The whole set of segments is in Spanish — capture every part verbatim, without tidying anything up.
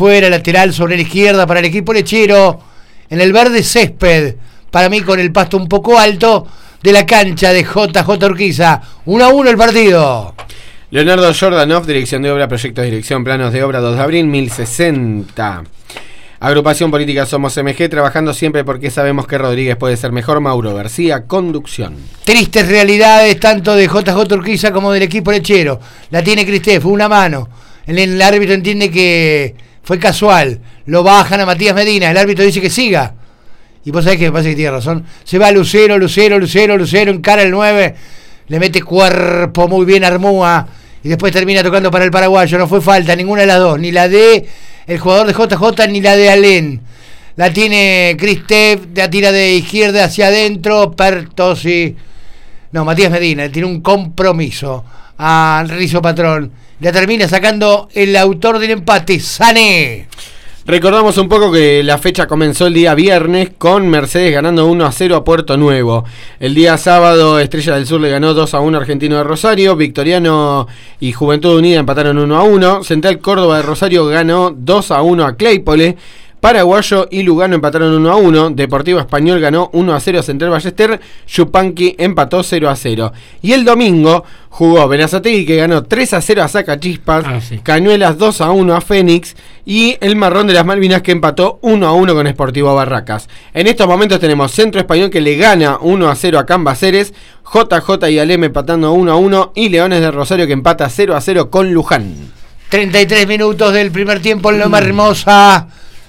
afuera, lateral sobre la izquierda para el equipo lechero, en el verde césped, para mí con el pasto un poco alto de la cancha de J J Urquiza. uno a uno el partido. Leonardo Jordanov, dirección de obra, proyectos de dirección, planos de obra, dos de abril, mil sesenta. Agrupación Política Somos M G, trabajando siempre porque sabemos que Rodríguez puede ser mejor. Mauro García, conducción. Tristes realidades tanto de J J Urquiza como del equipo lechero. La tiene Cristé, fue una mano. El, el árbitro entiende que fue casual. Lo bajan a Matías Medina. El árbitro dice que siga. Y vos sabés que me parece que tiene razón. Se va Lucero, Lucero, Lucero, Lucero, encara el nueve. Le mete cuerpo muy bien a Armúa. Y después termina tocando para el paraguayo. No fue falta ninguna de las dos. Ni la de el jugador de J J ni la de Alén. La tiene Cristef, la tira de izquierda hacia adentro. Pertosi. No, Matías Medina. Le tiene un compromiso a Rizo Patrón. La termina sacando el autor del empate, Sané. Recordamos un poco que la fecha comenzó el día viernes con Mercedes ganando uno a cero a Puerto Nuevo. El día sábado Estrella del Sur le ganó dos a uno a Argentino de Rosario. Victoriano y Juventud Unida empataron uno a uno. Central Córdoba de Rosario ganó dos a uno a Claypole. Paraguayo y Lugano empataron uno a uno. Deportivo Español ganó uno a cero a Central Ballester. Yupanqui empató cero a cero. Y el domingo jugó Berazategui, que ganó tres a cero a Sacachispas. Ah, sí. Cañuelas dos a uno a Fénix. Y el Marrón de las Malvinas, que empató uno a uno con Sportivo Barracas. En estos momentos tenemos Centro Español, que le gana uno a cero a Cambaceres. J J y Alem empatando uno a uno. Y Leones de Rosario, que empata cero a cero con Luján. treinta y tres minutos del primer tiempo en Loma Hermosa.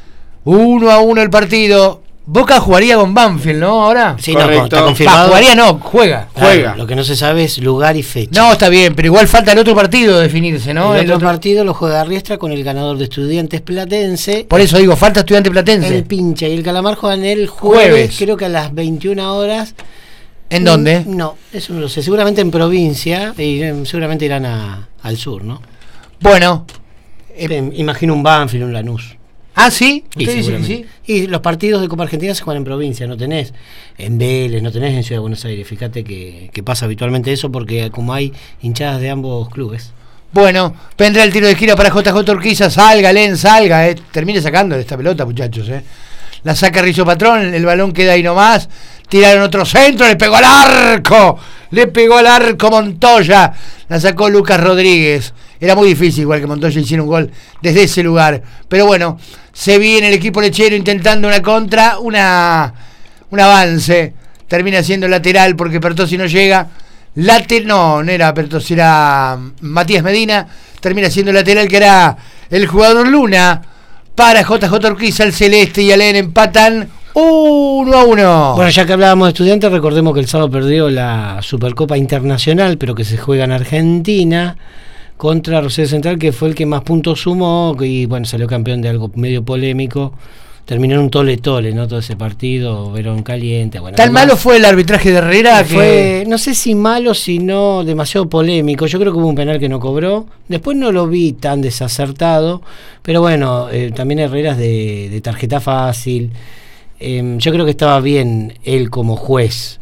uno a uno el partido. Boca jugaría con Banfield, ¿no? Ahora. Sí, no, está confirmado. Va, jugaría no, juega. Juega. Claro, lo que no se sabe es lugar y fecha. No, está bien, pero igual falta el otro partido definirse, ¿no? El, el otro, otro partido lo juega Riestra con el ganador de Estudiantes Platense. Por eso digo, falta Estudiante Platense. El Pincha y el Calamar juegan el jueves, jueves. Creo que a las veintiuna horas. ¿En dónde? No, eso no lo sé. Seguramente en provincia y seguramente irán a, al sur, ¿no? Bueno. Eh, imagino un Banfield, un Lanús. Ah, ¿sí? ¿Usted dice que sí? Y los partidos de Copa Argentina se juegan en provincia, no tenés en Vélez, no tenés en Ciudad de Buenos Aires. Fíjate que, que pasa habitualmente eso porque como hay hinchadas de ambos clubes. Bueno, vendrá el tiro de esquina para J J Urquiza. Salga, Len, salga. Eh. Termine sacando esta pelota, muchachos. Eh. La saca Rizo Patrón, el balón queda ahí nomás. Tiraron otro centro, le pegó al arco. Le pegó al arco Montoya. La sacó Lucas Rodríguez. Era muy difícil igual que Montoya hiciera un gol desde ese lugar. Pero bueno, se viene el equipo lechero intentando una contra, una un avance. Termina siendo lateral porque Pertosi no llega. Lateral, no, no era Pertosi, era Matías Medina. Termina siendo lateral, que era el jugador Luna. Para J J Urquiza, el Celeste y Alén empatan uno a uno. Bueno, ya que hablábamos de Estudiantes, recordemos que el sábado perdió la Supercopa Internacional, pero que se juega en Argentina, contra Rosario Central, que fue el que más puntos sumó, y bueno, salió campeón de algo medio polémico. Terminó en un tole-tole, ¿no? Todo ese partido, Verón caliente. Bueno, ¿tan además, malo fue el arbitraje de Herrera? Que fue, no sé si malo, sino demasiado polémico. Yo creo que hubo un penal que no cobró. Después no lo vi tan desacertado. Pero bueno, eh, también Herrera es de, de tarjeta fácil. Eh, yo creo que estaba bien él como juez.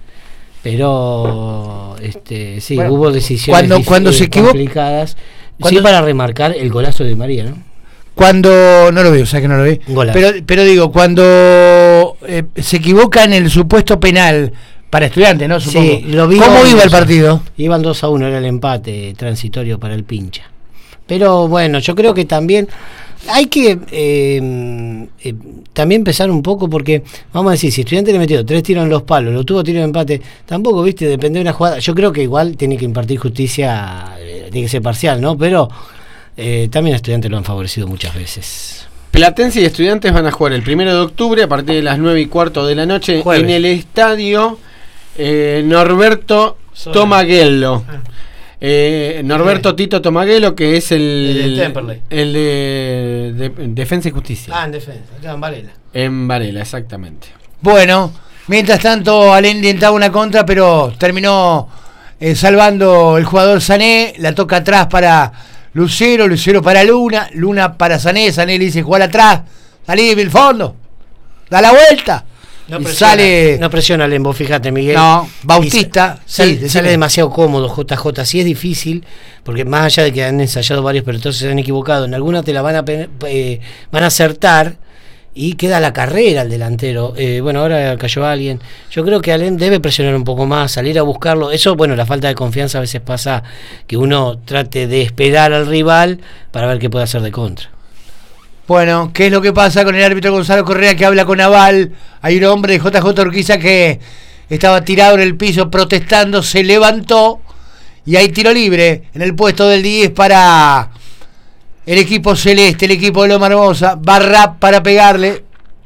Pero este sí, bueno, hubo decisiones cuando, cuando se complicadas. Cuando, sí, para remarcar el golazo de María, ¿no? Cuando, no lo vi, o sea que no lo vi, pero, pero digo, cuando eh, se equivoca en el supuesto penal para Estudiantes, ¿no? Supongo. Sí, lo vi. ¿Cómo iba el partido? Iban dos a uno, era el empate transitorio para el Pincha. Pero bueno, yo creo que también hay que eh, eh, también pensar un poco, porque vamos a decir, si Estudiantes le metió tres tiros en los palos, lo tuvo tiro de empate, tampoco, viste, depende de una jugada. Yo creo que igual tiene que impartir justicia, eh, tiene que ser parcial, ¿no? Pero Eh, también a Estudiantes lo han favorecido muchas veces. Platense y Estudiantes van a jugar el primero de octubre a partir de las nueve y cuarto de la noche Jueves. En el estadio eh, Norberto Sola. Tomaguelo. Ah. Eh, Norberto okay. Tito Tomaguelo, que es el, el de Temperley. El de, de, de Defensa y Justicia. Ah, en Defensa, acá en Varela. En Varela, exactamente. Bueno, mientras tanto, Alén intentaba una contra, pero terminó eh, salvando el jugador Sané. La toca atrás para Lucero, Lucero para Luna, Luna para Sané, Sané le dice jugar atrás, salí del fondo, da la vuelta, No y presiona, sale. no presiona Alem, vos fíjate, Miguel. No, Bautista, Y sale, sí, sale demasiado cómodo J J. Sí es difícil, porque más allá de que han ensayado varios, pero entonces se han equivocado. En alguna te la van a eh, van a acertar y queda la carrera al delantero. Eh, bueno, ahora cayó alguien. Yo creo que Alem debe presionar un poco más, salir a buscarlo. Eso, bueno, la falta de confianza a veces pasa que uno trate de esperar al rival para ver qué puede hacer de contra. Bueno, ¿qué es lo que pasa con el árbitro Gonzalo Correa que habla con Naval? Hay un hombre de J J Urquiza que estaba tirado en el piso protestando, se levantó y hay tiro libre en el puesto del diez para el equipo celeste, el equipo de Loma Hermosa. Va Rap para pegarle.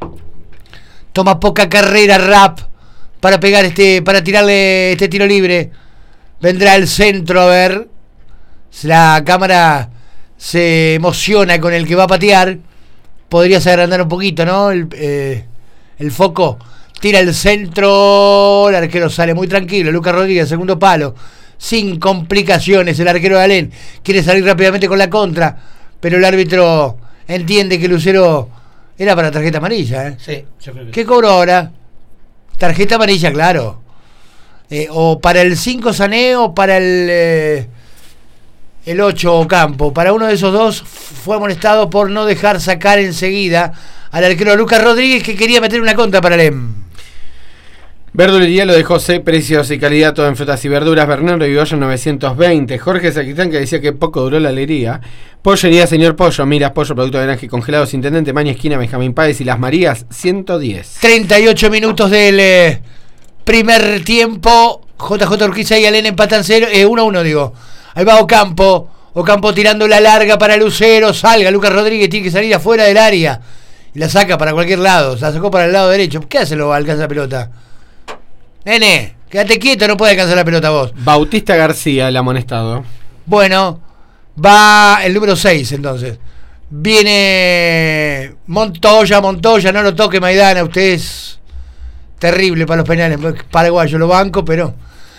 Toma poca carrera Rap para pegar este, para tirarle este tiro libre. Vendrá el centro, a ver. La cámara se emociona con el que va a patear. Podrías agrandar un poquito, ¿no? El, eh, el foco. Tira el centro. El arquero sale muy tranquilo. Lucas Rodríguez, segundo palo. Sin complicaciones. El arquero de Alén quiere salir rápidamente con la contra. Pero el árbitro entiende que Lucero era para tarjeta amarilla, ¿eh? Sí, yo creo que ¿Qué cobró ahora? Tarjeta amarilla, claro. Eh, o para el cinco Sané o para el... Eh, el ocho Ocampo. Para uno de esos dos fue amonestado por no dejar sacar enseguida al arquero Lucas Rodríguez, que quería meter una contra para Alem. Verdulería Lo de José, precios y calidad todo en frutas y verduras. Bernardo Vigoyo novecientos veinte. Jorge Saquitán, que decía que poco duró la alegría. Pollería Señor Pollo, Miras Pollo, producto de granja y congelados. Intendente Maña, esquina Benjamín Páez y Las Marías, ciento diez. treinta y ocho minutos del eh, primer tiempo. J J Urquiza y Alén empatan cero, eh, uno a uno, digo. Ahí va Ocampo. Ocampo tirando la larga para Lucero. Salga Lucas Rodríguez, tiene que salir afuera del área. Y la saca para cualquier lado. La sacó para el lado derecho. ¿Qué hace lo alcanza la pelota? Nene, quédate quieto, no puede alcanzar la pelota vos. Bautista García, el amonestado. Bueno, va el número seis entonces. Viene Montoya, Montoya, no lo toque Maidana. Usted es terrible para los penales. Paraguayo, lo banco, pero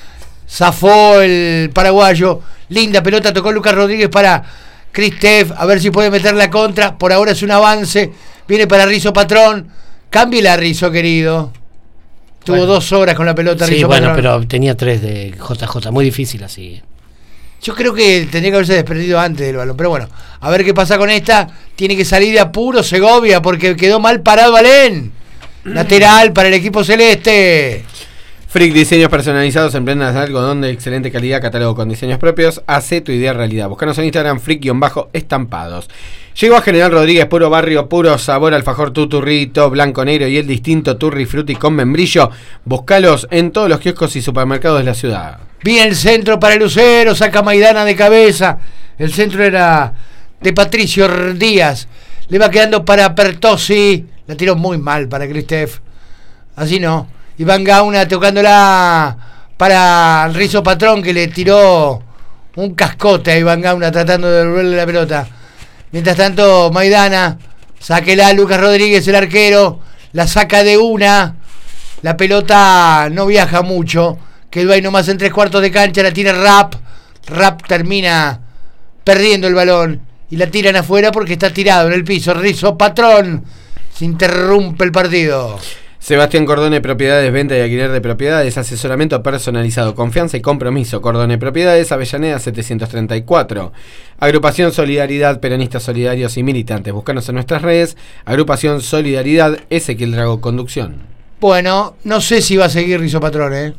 zafó el paraguayo. Linda pelota, tocó Lucas Rodríguez para Cristef, a ver si puede meter la contra. Por ahora es un avance. Viene para Rizo Patrón. Cámbiela, Rizo, querido. Tuvo bueno. dos horas con la pelota. Sí, Rizo bueno, Patrón. pero tenía tres de J J. Muy difícil así. Yo creo que tendría que haberse desprendido antes del balón. Pero bueno, a ver qué pasa con esta. Tiene que salir de apuro Segovia porque quedó mal parado Alén. Lateral para el equipo celeste. Frick, diseños personalizados en prendas de algodón de excelente calidad, catálogo con diseños propios. Hacé tu idea realidad. Búscanos en Instagram, Frick-estampados. Llegó a General Rodríguez, puro barrio, puro sabor, alfajor tu turrito, blanco negro y el distinto turri frutti con membrillo. Búscalos en todos los kioscos y supermercados de la ciudad. Viene el centro para el Lucero, saca Maidana de cabeza. El centro era de Patricio Díaz. Le va quedando para Pertossi. La tiró muy mal para Cristef. Así no. Iván Gauna tocándola para Rizo Patrón, que le tiró un cascote a Iván Gauna tratando de devolverle la pelota. Mientras tanto, Maidana, sáquela Lucas Rodríguez, el arquero, la saca de una. La pelota no viaja mucho, quedó ahí nomás en tres cuartos de cancha, la tira Rap. Rap termina perdiendo el balón y la tiran afuera porque está tirado en el piso. Rizo Patrón, se interrumpe el partido. Sebastián Cordone Propiedades, venta y alquiler de propiedades, asesoramiento personalizado, confianza y compromiso. Cordone Propiedades, Avellaneda setecientos treinta y cuatro. Agrupación Solidaridad, peronistas solidarios y militantes. Búscanos en nuestras redes. Agrupación Solidaridad, Ezequiel Drago, conducción. Bueno, no sé si va a seguir Rizo Patrón, ¿eh?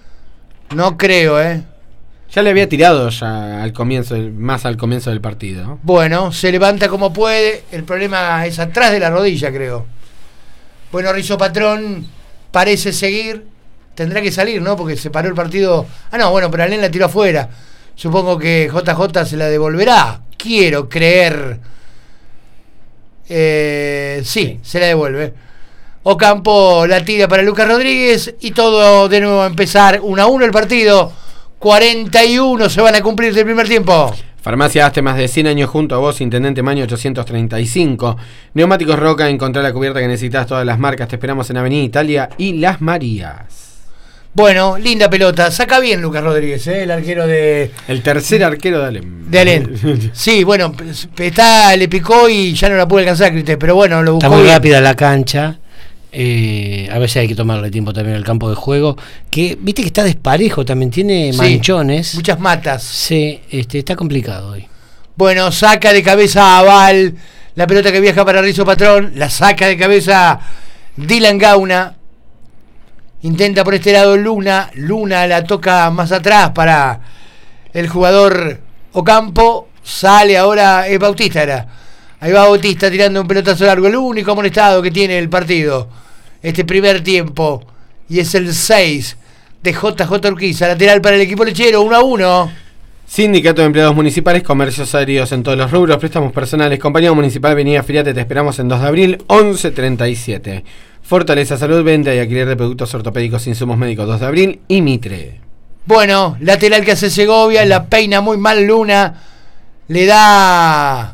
No creo, ¿eh? Ya le había tirado ya al comienzo, más al comienzo del partido. Bueno, se levanta como puede. El problema es atrás de la rodilla, creo. Bueno, Rizo Patrón parece seguir. Tendrá que salir, ¿no? Porque se paró el partido. Ah, no, bueno, pero Alén la tiró afuera. Supongo que J J se la devolverá. Quiero creer. Eh, sí, sí, se la devuelve. Ocampo la tira para Lucas Rodríguez. Y todo de nuevo a empezar. uno a uno el partido. cuarenta y uno se van a cumplir del primer tiempo. Farmacia Haste, más de cien años junto a vos, Intendente Maño ochocientos treinta y cinco. Neumáticos Roca, encontrá la cubierta que necesitas, todas las marcas. Te esperamos en Avenida Italia y Las Marías. Bueno, linda pelota. Saca bien Lucas Rodríguez, ¿eh? El arquero de... El tercer arquero de Alén. De Alén. Sí, bueno, está, le picó y ya no la pudo alcanzar, Cristef, pero bueno, lo buscó Está muy bien. rápida la cancha. Eh, a veces hay que tomarle tiempo también al campo de juego, que viste que está desparejo, también tiene Sí, manchones. muchas matas. Sí, este, está complicado hoy. Bueno, saca de cabeza a Val, la pelota que viaja para Rizzo Patrón, la saca de cabeza Dylan Gauna, intenta por este lado Luna, Luna la toca más atrás para el jugador Ocampo, sale ahora, es Bautista era, ahí va Bautista tirando un pelotazo largo, el único amonestado que tiene el partido, este primer tiempo, y es el seis de J J Urquiza, lateral para el equipo lechero, uno a uno. Sindicato de Empleados Municipales, comercios aéreos en todos los rubros, préstamos personales, Compañía Municipal, Avenida Filiate, te esperamos en dos de abril, once treinta y siete. Fortaleza Salud, venta y alquiler de productos ortopédicos, insumos médicos, dos de abril, y Mitre. Bueno, lateral que hace Segovia, la peina muy mal Luna, le da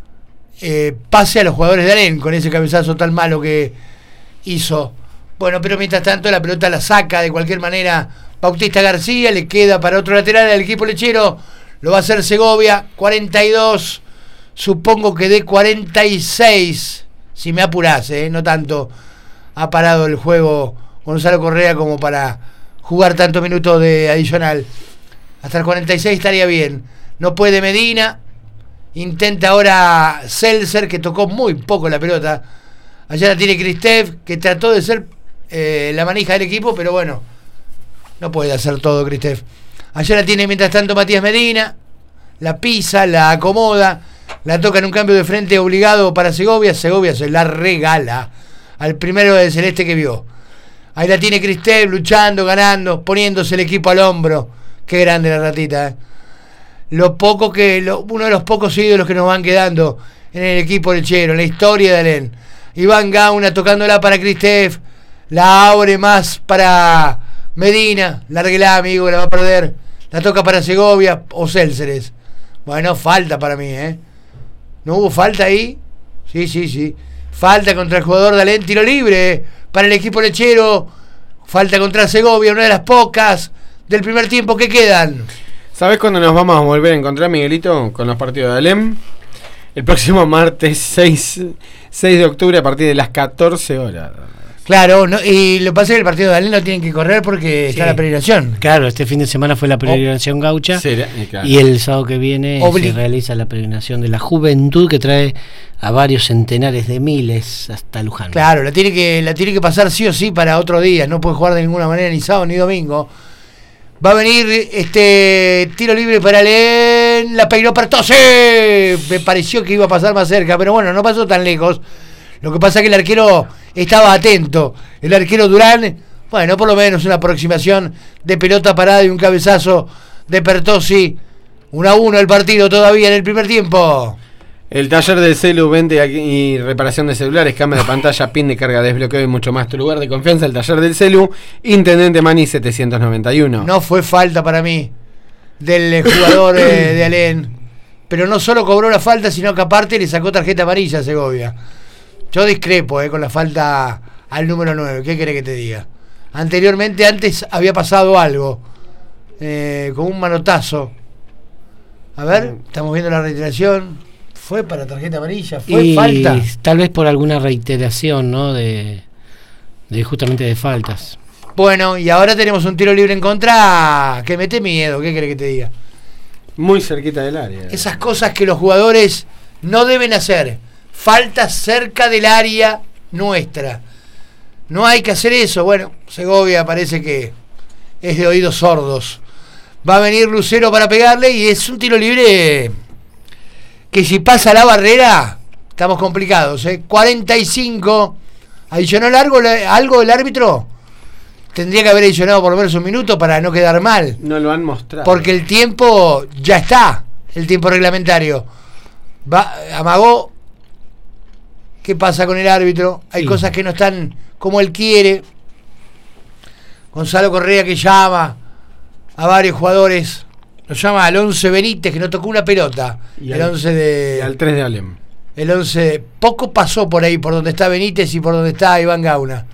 eh, pase a los jugadores de Alén con ese cabezazo tan malo que hizo. Bueno, pero mientras tanto la pelota la saca de cualquier manera Bautista García, le queda para otro lateral al equipo lechero, lo va a hacer Segovia, cuarenta y dos, supongo que de cuarenta y seis, si me apurás, eh, no tanto ha parado el juego Gonzalo Correa como para jugar tantos minutos de adicional. Hasta el cuarenta y seis estaría bien. No puede Medina, intenta ahora Seltzer, que tocó muy poco la pelota. Allá la tiene Cristev, que trató de ser eh, la manija del equipo, pero bueno, no puede hacer todo Cristev. Allá la tiene mientras tanto Matías Medina, la pisa, la acomoda, la toca en un cambio de frente obligado para Segovia. Segovia se la regala al primero del celeste que vio. Ahí la tiene Cristev luchando, ganando, poniéndose el equipo al hombro. Qué grande la ratita, ¿eh? Lo poco que, lo, uno de los pocos ídolos que nos van quedando en el equipo lechero, en la historia de Alén. Iván Gauna tocándola para Cristev, la abre más para Medina, lárguela amigo, la va a perder. La toca para Segovia o Célceres. Bueno, falta para mí, ¿eh? ¿No hubo falta ahí? Sí, sí, sí. Falta contra el jugador de Alén, tiro libre para el equipo lechero. Falta contra Segovia, una de las pocas del primer tiempo que quedan. ¿Sabés cuándo nos vamos a volver a encontrar, Miguelito, con los partidos de Alén? El próximo martes seis de octubre a partir de las catorce horas. Claro, no, y lo que pasa es que el partido de Alén lo tienen que correr porque Sí. está la peregrinación. Claro, este fin de semana fue la peregrinación gaucha. Sería- y claro. Y el sábado que viene Obli- se realiza la peregrinación de la juventud, que trae a varios centenares de miles hasta Luján. Claro, la tiene que la tiene que pasar sí o sí para otro día. No puede jugar de ninguna manera ni sábado ni domingo. Va a venir este tiro libre para Alén. La peinó para Tose. Me pareció que iba a pasar más cerca, pero bueno, no pasó tan lejos. Lo que pasa es que el arquero estaba atento. El arquero Durán, bueno, por lo menos una aproximación de pelota parada y un cabezazo de Pertossi. uno a uno el partido todavía en el primer tiempo. El taller del celu, venta y reparación de celulares, cámara de pantalla, pin de carga, desbloqueo y mucho más. Tu lugar de confianza, el taller del celu, Intendente Mani setecientos noventa y uno. No fue falta para mí del eh, jugador eh, de Alén. Pero no solo cobró la falta, sino que aparte le sacó tarjeta amarilla a Segovia. Yo discrepo eh, con la falta al número nueve. ¿Qué querés que te diga? Anteriormente, antes había pasado algo. Eh, con un manotazo. A ver, estamos viendo la reiteración. Fue para tarjeta amarilla, fue y falta. tal vez por alguna reiteración, ¿no? De, de justamente de faltas. Bueno, y ahora tenemos un tiro libre en contra que mete miedo. ¿Qué querés que te diga? Muy cerquita del área. Esas cosas que los jugadores no deben hacer. Falta cerca del área nuestra. No hay que hacer eso. Bueno, Segovia parece que es de oídos sordos. Va a venir Lucero para pegarle y es un tiro libre que si pasa la barrera estamos complicados, ¿eh? cuarenta y cinco. ¿Adicionó largo, algo el árbitro? Tendría que haber adicionado por lo menos un minuto para no quedar mal. No lo han mostrado. Porque el tiempo ya está, el tiempo reglamentario. Va, amagó. ¿Qué pasa con el árbitro? Hay Sí. cosas que no están como él quiere. Gonzalo Correa que llama a varios jugadores. Lo llama al once Benítez, que no tocó una pelota. Y el al- once de... Y al tres de Alem. El once poco pasó por ahí, por donde está Benítez y por donde está Iván Gauna.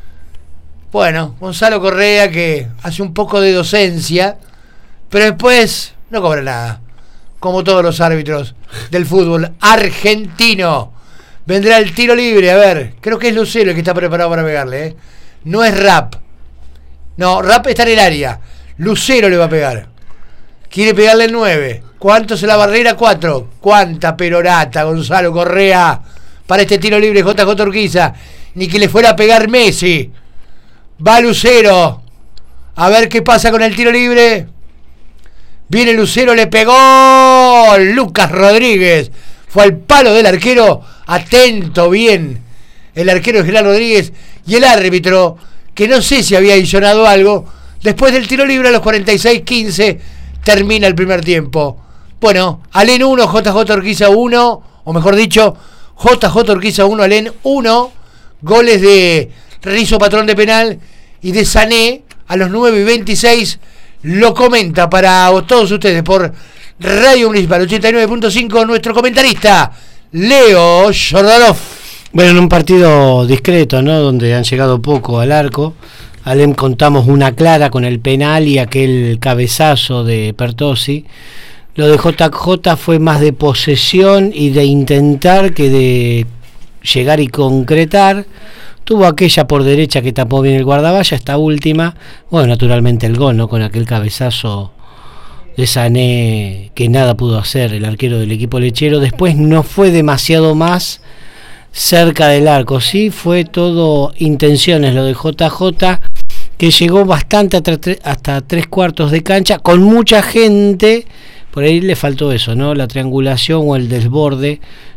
Bueno, Gonzalo Correa que hace un poco de docencia, pero después no cobra nada, como todos los árbitros del fútbol argentino. Vendrá el tiro libre, a ver. Creo que es Lucero el que está preparado para pegarle, ¿eh? No es Rap. No, Rap está en el área. Lucero le va a pegar. Quiere pegarle el nueve. ¿Cuánto se la barrera? cuatro. ¿Cuánta perorata, Gonzalo Correa? Para este tiro libre, J J Urquiza. Ni que le fuera a pegar Messi. Va Lucero. A ver qué pasa con el tiro libre. Viene Lucero, le pegó. Lucas Rodríguez. Fue al palo del arquero. Atento bien. El arquero es Gerardo Rodríguez. Y el árbitro, que no sé si había adicionado algo. Después del tiro libre a los cuarenta y seis quince termina el primer tiempo. Bueno, Alén uno, J J Urquiza uno. O mejor dicho, J J Urquiza uno, Alén uno. Goles de Rizo Patrón de penal y de Sané a los nueve y veintiséis. Lo comenta para todos ustedes por Radio Municipal ochenta y nueve punto cinco nuestro comentarista Leo Jordanov. Bueno, en un partido discreto, ¿no? Donde han llegado poco al arco. Alem contamos una clara con el penal y aquel cabezazo de Pertossi. Lo de J J fue más de posesión y de intentar que de llegar y concretar. Tuvo aquella por derecha que tapó bien el guardavalla, esta última. Bueno, naturalmente el gol, ¿no? Con aquel cabezazo de Sané que nada pudo hacer el arquero del equipo lechero. Después no fue demasiado más cerca del arco, sí fue todo intenciones lo de J J, que llegó bastante hasta, hasta tres cuartos de cancha, con mucha gente. Por ahí le faltó eso, ¿no? La triangulación o el desborde,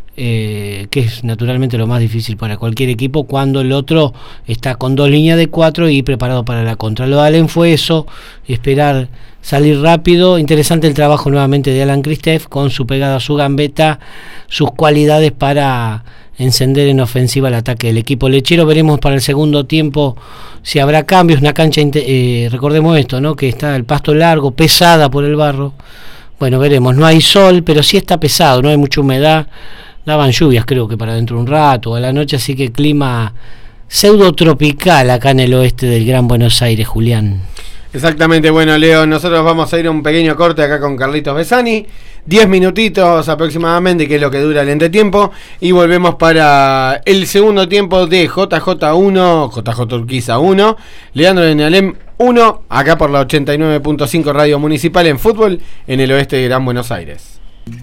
eh, que es naturalmente lo más difícil para cualquier equipo cuando el otro está con dos líneas de cuatro y preparado para la contra. Lo de Allen fue eso, esperar salir rápido. Interesante el trabajo nuevamente de Alan Cristef con su pegada, su gambeta, sus cualidades para encender en ofensiva el ataque del equipo lechero. Veremos para el segundo tiempo si habrá cambios. Una cancha, eh, recordemos esto, ¿no? Que está el pasto largo, pesada por el barro. Bueno, veremos, no hay sol, pero sí está pesado, no hay mucha humedad. Daban lluvias creo que para dentro de un rato o a la noche, así que clima pseudo tropical acá en el oeste del Gran Buenos Aires, Julián. Exactamente, bueno Leo, nosotros vamos a ir a un pequeño corte acá con Carlitos Besani, diez minutitos aproximadamente, que es lo que dura el entretiempo, y volvemos para el segundo tiempo de J J uno, J J Urquiza uno, Leandro Alem uno, acá por la ochenta y nueve punto cinco Radio Municipal en fútbol en el oeste de Gran Buenos Aires.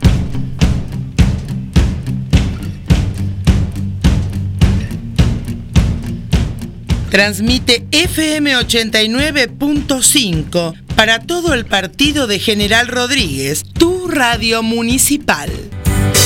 Transmite F M ochenta y nueve punto cinco para todo el partido de General Rodríguez, tu radio municipal.